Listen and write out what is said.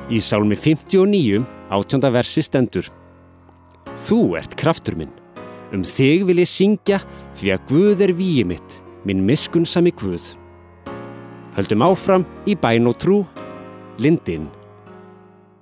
Í Sálmi 59, 18. versi stendur: Þú ert kraftur minn, þig vil ég syngja, því að Guð er vígi mitt, minn miskunnsami Guð. Höldum áfram í bæn og trú, Lindin.